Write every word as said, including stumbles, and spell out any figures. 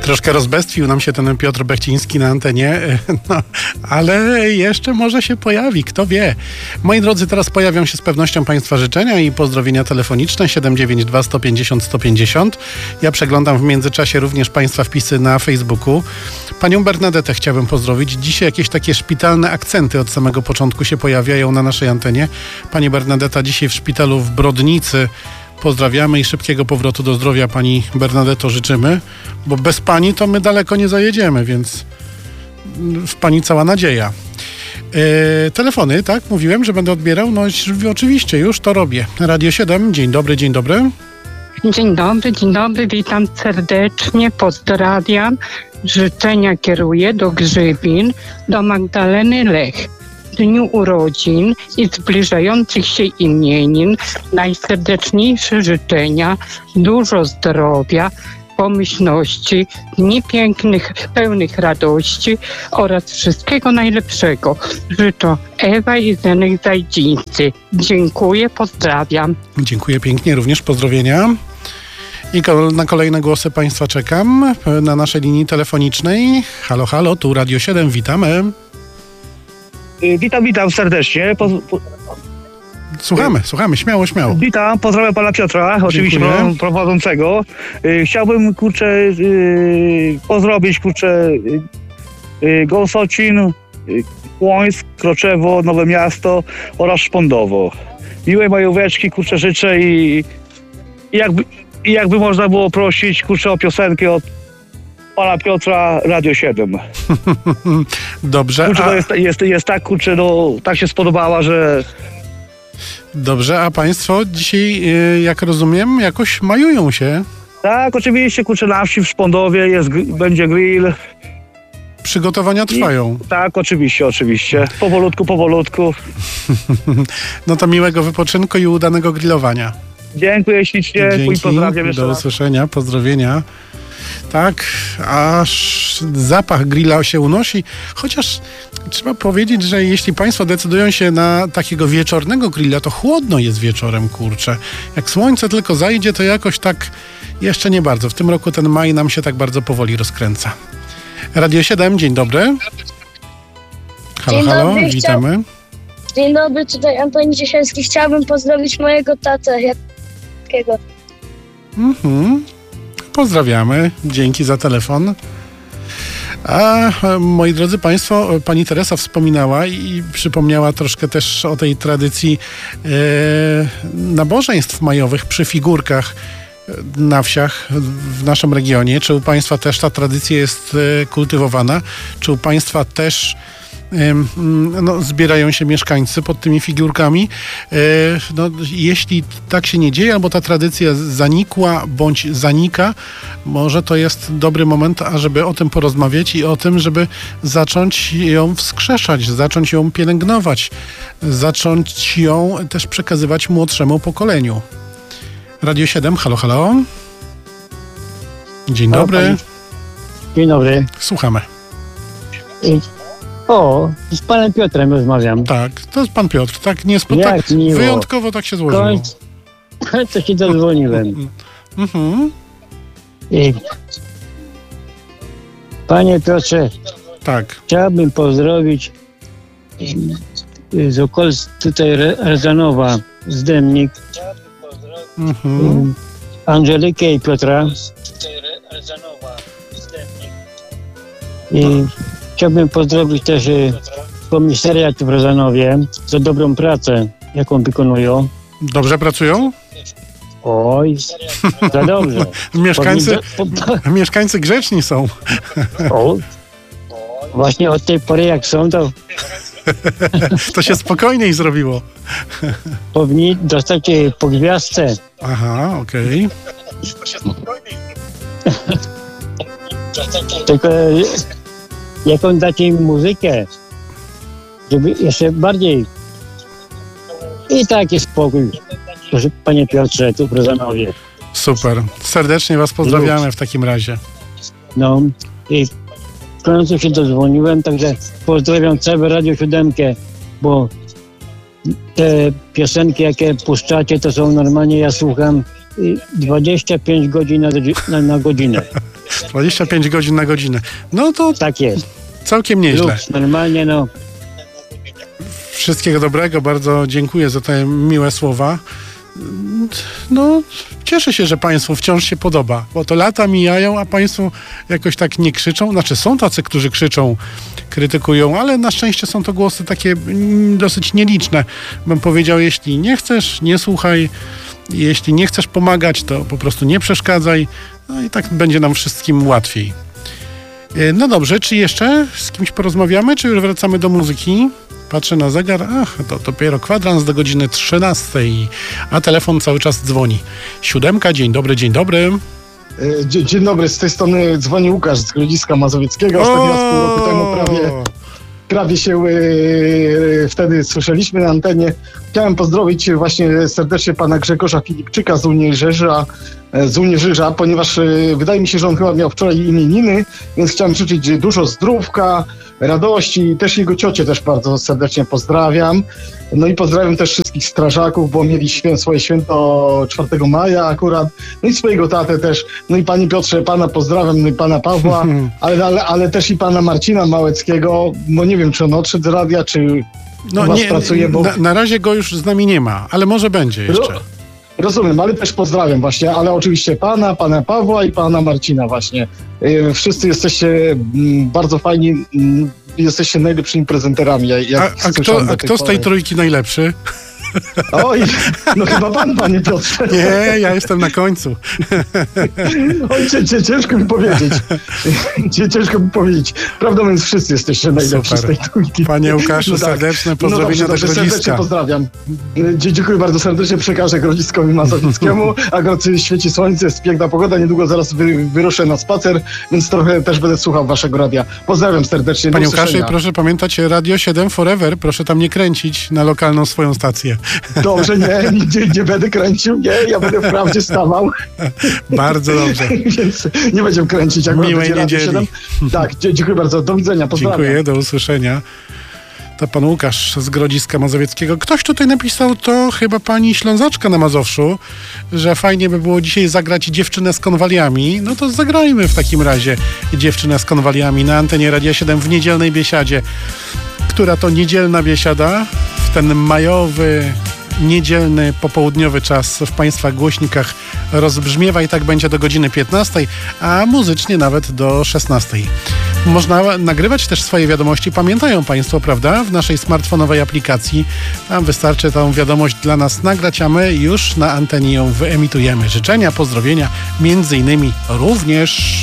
Troszkę rozbestwił nam się ten Piotr Bechciński na antenie, no, ale jeszcze może się pojawi, kto wie. Moi drodzy, teraz pojawią się z pewnością Państwa życzenia i pozdrowienia telefoniczne siedem dziewięć dwa sto pięćdziesiąt sto pięćdziesiąt. Ja przeglądam w międzyczasie również Państwa wpisy na Facebooku. Panią Bernadetę chciałbym pozdrowić. Dzisiaj jakieś takie szpitalne akcenty od samego początku się pojawiają na naszej antenie. Pani Bernadeta dzisiaj w szpitalu w Brodnicy. Pozdrawiamy i szybkiego powrotu do zdrowia Pani Bernadeto życzymy, bo bez Pani to my daleko nie zajedziemy, więc w Pani cała nadzieja. Yy, telefony, tak? Mówiłem, że będę odbierał. No oczywiście, już to robię. Radio siedem, dzień dobry, dzień dobry. Dzień dobry, dzień dobry, witam serdecznie, pozdrawiam. Życzenia kieruję do Grzybin, do Magdaleny Lech. W dniu urodzin i zbliżających się imienin najserdeczniejsze życzenia, dużo zdrowia, pomyślności, dni pięknych, pełnych radości oraz wszystkiego najlepszego. Życzę Ewa i Zenek Zajdzińcy. Dziękuję, pozdrawiam. Dziękuję pięknie, również pozdrowienia. I na kolejne głosy Państwa czekam na naszej linii telefonicznej. Halo, halo, tu Radio siedem, witamy. Witam, witam serdecznie. Po, po... Słuchamy, słuchamy, śmiało, śmiało. Witam, pozdrawiam pana Piotra, oczywiście Dziękuję. prowadzącego. Chciałbym, kurczę, pozdrowić, kurczę, Gołsocin, Łońsk, Kroczewo, Nowe Miasto oraz Szpondowo. Miłej majóweczki, kurczę, życzę i, i, jakby, i jakby można było prosić, kurczę, o piosenkę od pana Piotra, Radio siedem. Dobrze. Kurczę, a... to jest, jest, jest tak, kurczę, no, tak się spodobała, że... Dobrze, a Państwo dzisiaj, jak rozumiem, jakoś majują się? Tak, oczywiście, kurczę, na wsi w Szpondowie jest, będzie grill. Przygotowania trwają. I, tak, oczywiście, oczywiście. Powolutku, powolutku. No to miłego wypoczynku i udanego grillowania. Dziękuję ślicznie. Dzięki, i pozdrawiam jeszcze do raz. usłyszenia, pozdrowienia. Tak, aż zapach grilla się unosi, chociaż trzeba powiedzieć, że jeśli Państwo decydują się na takiego wieczornego grilla, to chłodno jest wieczorem, kurczę. Jak słońce tylko zajdzie, to jakoś tak jeszcze nie bardzo. W tym roku ten maj nam się tak bardzo powoli rozkręca. Radio siedem, dzień dobry. Halo, Dzień halo, dobry, witamy. Chciał... Dzień dobry, tutaj Antoni Ciesielski. Chciałbym pozdrowić mojego tatę Jackiego. Mhm. Pozdrawiamy. Dzięki za telefon. A moi drodzy Państwo, pani Teresa wspominała i przypomniała troszkę też o tej tradycji e, nabożeństw majowych przy figurkach na wsiach w naszym regionie. Czy u Państwa też ta tradycja jest e, kultywowana? Czy u Państwa też no, zbierają się mieszkańcy pod tymi figurkami? No, jeśli tak się nie dzieje, albo ta tradycja zanikła, bądź zanika, może to jest dobry moment, ażeby o tym porozmawiać i o tym, żeby zacząć ją wskrzeszać, zacząć ją pielęgnować, zacząć ją też przekazywać młodszemu pokoleniu. Radio siedem, halo, halo. Dzień dobry. Dzień dobry. Słuchamy. O, z panem Piotrem rozmawiam. Tak, to jest pan Piotr, tak nie spo... tak, wyjątkowo tak się złożyło. Końc... To się dozwoniłem. Mhm. I... Panie Piotrze, tak. Chciałbym pozdrowić z okolic tutaj Rzanowa, z Dębnik, mhm. Angelikę i Piotra. I chciałbym pozdrowić też komisariat w Rożanowie za dobrą pracę, jaką wykonują. Dobrze pracują? Oj, za dobrze. mieszkańcy, mieszkańcy grzeczni są. O, właśnie od tej pory jak są, to... to się spokojniej zrobiło. Powinni dostać po gwiazdce. Aha, okej. Okay. Tylko jaką dacie im muzykę, żeby jeszcze bardziej... I taki spokój, proszę, panie Piotrze, tu w Rożanowie. Super. Serdecznie was pozdrawiamy w takim razie. No i w końcu się dozwoniłem, także pozdrawiam całe Radio siódemkę, bo te piosenki, jakie puszczacie, to są normalnie, ja słucham y, dwadzieścia pięć godzin na, na, na godzinę. dwadzieścia pięć godzin na godzinę. No to Tak jest. całkiem nieźle. Luks, normalnie no. Wszystkiego dobrego, bardzo dziękuję za te miłe słowa. No, cieszę się, że Państwu wciąż się podoba, bo to lata mijają, a Państwo jakoś tak nie krzyczą. Znaczy, są tacy, którzy krzyczą, krytykują, ale na szczęście są to głosy takie mm, dosyć nieliczne. Bym powiedział, jeśli nie chcesz, nie słuchaj. Jeśli nie chcesz pomagać, to po prostu nie przeszkadzaj. No i tak będzie nam wszystkim łatwiej. E, No dobrze, czy jeszcze z kimś porozmawiamy, czy już wracamy do muzyki? Patrzę na zegar, ach, to dopiero kwadrans do godziny trzynastej, a telefon cały czas dzwoni. Siódemka, dzień dobry, dzień dobry. E, Dzień, dzień dobry, z tej strony dzwoni Łukasz z Grodziska Mazowieckiego. Ostatni raz pół roku temu prawie, prawie się e, wtedy słyszeliśmy na antenie. Chciałem pozdrowić właśnie serdecznie pana Grzegorza Filipczyka z Unieżyża, e, z Unieżyża, ponieważ e, wydaje mi się, że on chyba miał wczoraj imieniny, więc chciałem życzyć dużo zdrówka, radości i też jego ciocię też bardzo serdecznie pozdrawiam. No i pozdrawiam też wszystkich strażaków, bo mieli świę, swoje święto czwartego maja akurat. No i swojego tatę też. No i panie Piotrze, pana pozdrawiam, no i pana Pawła, ale, ale, ale też i pana Marcina Małeckiego. No nie wiem, czy on odszedł z radia, czy No u was nie, pracuje, bo... na, na razie go już z nami nie ma, ale może będzie jeszcze. Ro- Rozumiem, ale też pozdrawiam właśnie, ale oczywiście pana, pana Pawła i pana Marcina właśnie. Yy, Wszyscy jesteście mm, bardzo fajni, mm, jesteście najlepszymi prezenterami. jak- jak A, a kto, słyszałem do a tej kto z tej pory. trójki najlepszy? Oj, no chyba pan, panie Piotrze. Nie, ja jestem na końcu. Oj, cie, cie, ciężko mi powiedzieć. Cie, ciężko mi powiedzieć. Prawdą więc wszyscy jesteście najlepsi Super. z tej trójki. Panie Łukaszu, No tak. serdeczne No pozdrowienia dobrze, dobrze, do serdecznie Grodziska. pozdrawiam. Dzie- Dziękuję bardzo serdecznie, przekażę Grodziskowi Mazowieckiemu. Akurat świeci słońce, jest piękna pogoda, niedługo zaraz wy, wyruszę na spacer, więc trochę też będę słuchał waszego radia. Pozdrawiam serdecznie. do Panie Łukaszu, usłyszenia. proszę pamiętać, Radio siedem Forever, proszę tam nie kręcić na lokalną swoją stację. Dobrze, nie, nigdzie nie będę kręcił, nie, ja będę w prawdzie stawał, Bardzo dobrze. więc nie będziemy kręcić. Jak Miłej będzie Radio niedzieli. siedem. Tak, dzie- dziękuję bardzo, do widzenia, pozdrawiam. Dziękuję, do usłyszenia. To pan Łukasz z Grodziska Mazowieckiego. Ktoś tutaj napisał, to chyba pani Ślązaczka na Mazowszu, że fajnie by było dzisiaj zagrać Dziewczynę z konwaliami. No to zagrajmy w takim razie Dziewczynę z konwaliami na antenie Radia siedem w niedzielnej biesiadzie. Która to niedzielna biesiada w ten majowy, niedzielny, popołudniowy czas w państwa głośnikach rozbrzmiewa i tak będzie do godziny piętnastej, a muzycznie nawet do szesnastej. Można nagrywać też swoje wiadomości, pamiętają Państwo, prawda? W naszej smartfonowej aplikacji. Tam wystarczy tą wiadomość dla nas nagrać, a my już na antenie ją wyemitujemy. Życzenia, pozdrowienia, między innymi również